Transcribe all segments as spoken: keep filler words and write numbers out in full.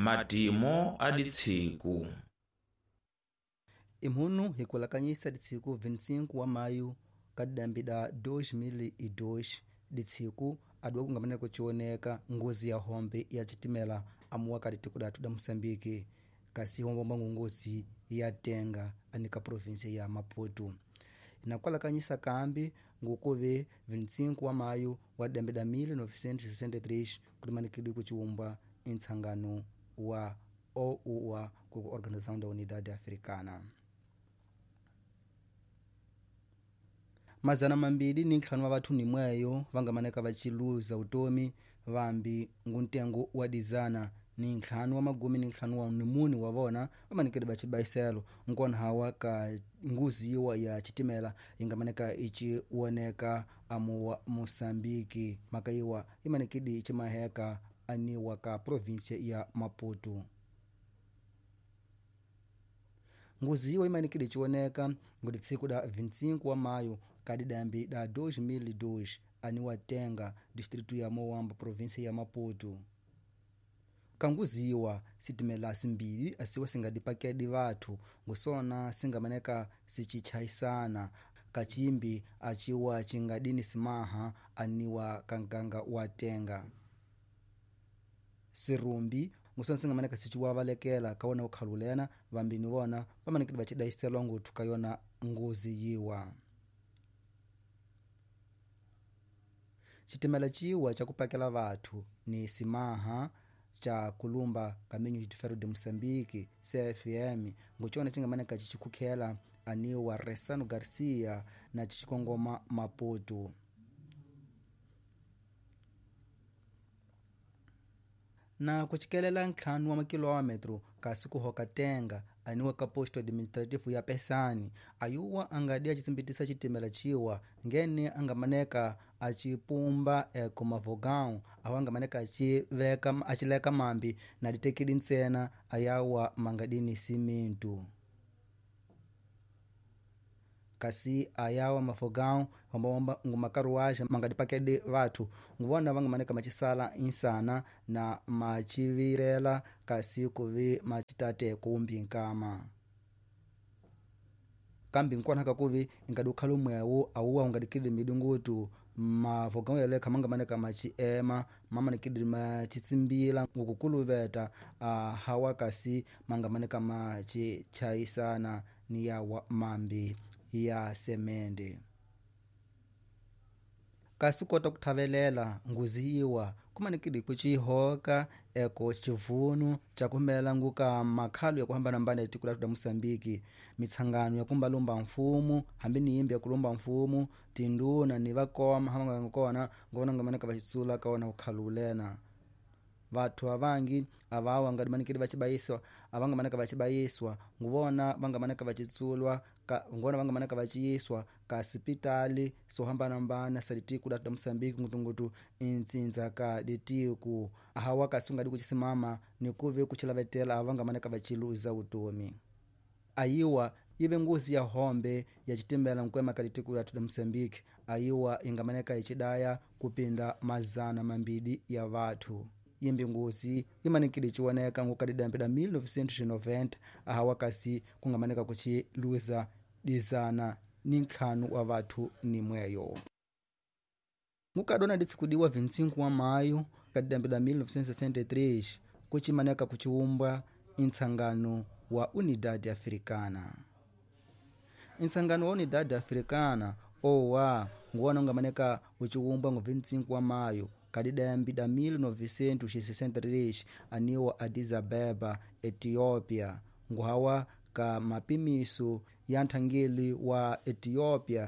matimo aditsiku. Imhunu hikulakanyisa ditsiku vinte e cinco wa maio kadambida dois mil e dois ditsiku adwa kungamana kuchioneka ngozi ya hombe ya chitimela amuwa kaditiku datu da Moçambique kasi homba ngozi ya tenga anika provinsia ya Maputo. Inakulakanyisa kambi ngukuve vinte e cinco wa maio wa dambida mil novecentos e sessenta e três kulimanikidi kuchiumba intsangano wa O U A ku Organização da Unidade Africana. Mazana mambili ni nkhanu wa watu ni mweyo vangamaneka vachiluza utomi vambi nguntengo wa dizana ni nkhanu wa magumi ni nkhanu wa nimuni wavona vamanikidi vachibaiselo nkona hawa ka nguziwa ya chitimela ingamaneka ichi uoneka amu wa Moçambique makaiwa imanikidi ichimaheka aniwa ka provinsia ya Maputo. Nguziwa imanikidi chioneka nguditsiku da vinte e cinco wa maio kadidambi da dois mil e dois aniwa tenga distrito ya Moamba provinsia ya Maputo. Kanguziwa sitimela simbili asiwa singadipakedi vatu ngusona singamaneka sichichaisana kachimbi achiwa chingadini simaha aniwa kankanga watenga sirumbi ngusona singamaneka sichiwa valekela kaona ukhalulena vambini vona vamanikidi vachidaiselo ngutu kayona nguzi yiwa. Chitimela chiwa cha kupakela vatu ni simaha cha kulumba Caminho de Ferro de Moçambique C F M nguchona chingamaneka chichikukhela aniwa Ressano Garcia na chichikongoma Maputo. Na kuchikelela nkhanu wa makilometro kasi kuhoka tenga aniwa ka posto administrativo ya Pesani ayuwa angadia chisimbitisa chitimela chiwa ngene angamaneka achipumba eko mavogão awa angamaneka achiveka achileka mambi na ditekidi ntsena ayawa mangadini simintu kasi ayawa mafogão homba ngumakaruaja mangadipakede vatu nguvona vangamaneka machisala insana na machivirela kasi kuvi machitate kumbi nkama kambi nkona kakuvi ingadukhalu mwewu awuwa ungadikidi midungutu mavogão yaleka mangamaneka machi ema mamanikidi machitsimbila ngukukuluveta uh, hawa kasi mangamaneka machi chaisana ni yawa mambi ya semende. Kasi kota kutavelela nguziwa kumanikidi kuchihoka eko chivunu cha kumela nguka makhalu ya kuhamba nambanda itikula da Moçambique mitsangano ya kumbalumba mfumu hambi ni imbi ya kulumba mfumu tinduna ni vakoma hama ngakona ngona ngamaneka vachitsula kaona ukhalulena vatu avangi avawa ngadimanikidi vachibaiswa avanga maneka vachibaiswa nguvona vanga maneka vachitsulwa ngona vanga maneka vachiyiswa ka hospitali sohamba nambana salitiku da Moçambique ngutungutu intsinza ka ditiku ahawa kasunga dikuchisimama nikuve kuchilavetela avanga maneka vachiluza utomi ayiwa ibe nguzi ya hombe ya chitimela nkwema kalitiku da Moçambique ayiwa ingamaneka ichidaya kupinda mazana mambidi ya vatu yimbi nguzi imanikidi chioneka ngukadidambida mil novecentos e noventa ahawa kasi kungamaneka kuchiluza dizana ni nkhanu wa vatu ni mweyo. Ngukadona ditsikudiwa vinte e cinco wa maio kadidambida mil novecentos e sessenta e três kuchimaneka kuchiumbwa intsangano wa Unidade Africana. Intsangano wa Unidade Africana O U A nguona ngamaneka uchiumbwa ngu vinte e cinco wa maio kadidambida mil novecentos e sessenta e três aniwa Addis Abeba Ethiopia nguhawa ka mapimiso ya nthangeli wa Ethiopia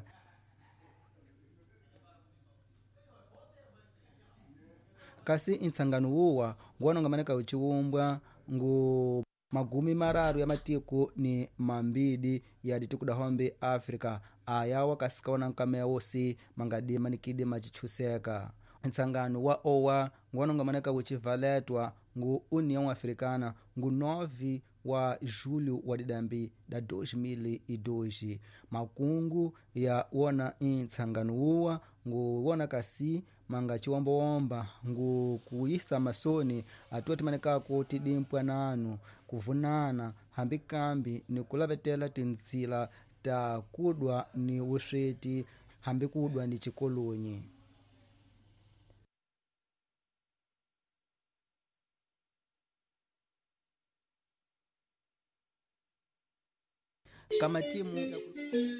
kasi intsangano uwa nguona ngamaneka uchiumbwa ngu magumi mararu ya matiku ni mambidi ya ditiku da hombe Africa ayawa kasikaona nkamewo si mangadima nikidi machichuseka. Ntsangano wa O U A nguona ngamaneka uchivaletwa ngu União Africana ngu nove wa julho wa didambi da dois mil e dois makungu ya wona intsangano uwa ngu wona kasi manga chiwombowomba ngu kuyisa masoni atuwa timanekako tidimpwa nanu kuvunana hambi kambi ni kulavetela tinzila ta kudwa ni usweti hambi kudwa ni chikolonyi. Kama timu